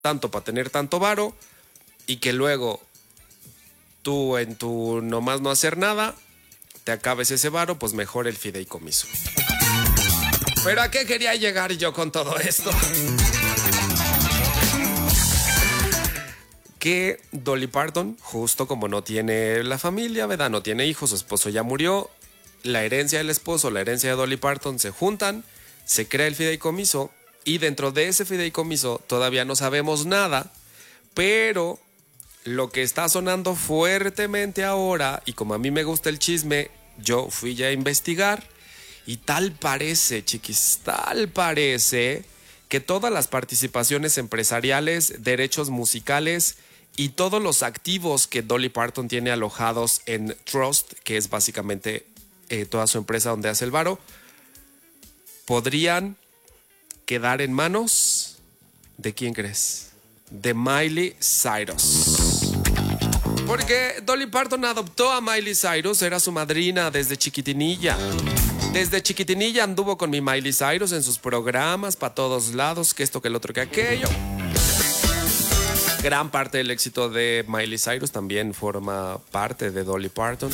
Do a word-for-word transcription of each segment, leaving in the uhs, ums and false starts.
tanto para tener tanto varo y que luego tú en tu nomás no hacer nada te acabes ese varo, pues mejor el fideicomiso. ¿Pero a qué quería llegar yo con todo esto? Que Dolly Parton, justo como no tiene la familia, ¿verdad? No tiene hijos, su esposo ya murió, la herencia del esposo, la herencia de Dolly Parton se juntan, se crea el fideicomiso y dentro de ese fideicomiso todavía no sabemos nada, pero lo que está sonando fuertemente ahora, y como a mí me gusta el chisme, yo fui ya a investigar y tal parece, chiquis, tal parece que todas las participaciones empresariales, derechos musicales y todos los activos que Dolly Parton tiene alojados en Trust, que es básicamente eh, toda su empresa donde hace el varo, podrían quedar en manos ¿de quién crees? De Miley Cyrus. Porque Dolly Parton adoptó a Miley Cyrus, era su madrina desde chiquitinilla. Desde chiquitinilla anduvo con mi Miley Cyrus en sus programas, para todos lados, que esto, que el otro, que aquello. Gran parte del éxito de Miley Cyrus también forma parte de Dolly Parton.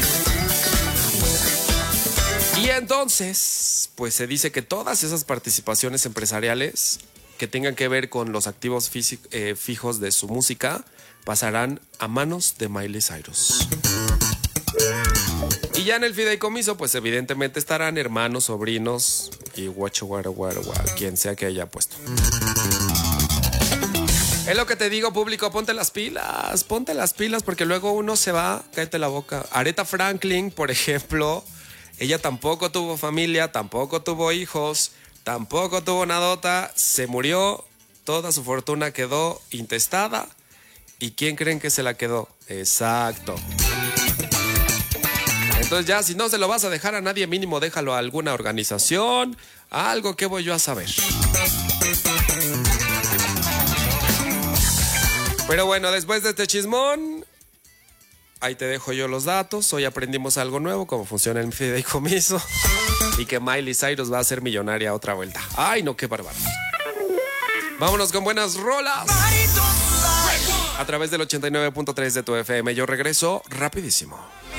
Y entonces, pues se dice que todas esas participaciones empresariales que tengan que ver con los activos físico, eh, fijos de su música pasarán a manos de Miley Cyrus. Y ya en el fideicomiso, pues evidentemente estarán hermanos, sobrinos y guacho, guara, guara, guara, quien sea que haya puesto. Es lo que te digo, público, ponte las pilas, ponte las pilas, porque luego uno se va, cállate la boca. Aretha Franklin, por ejemplo, ella tampoco tuvo familia, tampoco tuvo hijos, tampoco tuvo nadota, se murió, toda su fortuna quedó intestada. ¿Y quién creen que se la quedó? Exacto. Entonces ya, si no se lo vas a dejar a nadie, mínimo déjalo a alguna organización, algo que voy yo a saber. Pero bueno, después de este chismón, ahí te dejo yo los datos. Hoy aprendimos algo nuevo, cómo funciona el fideicomiso y que Miley Cyrus va a ser millonaria otra vuelta. Ay, no, qué bárbaro. Vámonos con buenas rolas a través del ochenta y nueve punto tres de tu F M. Yo regreso rapidísimo.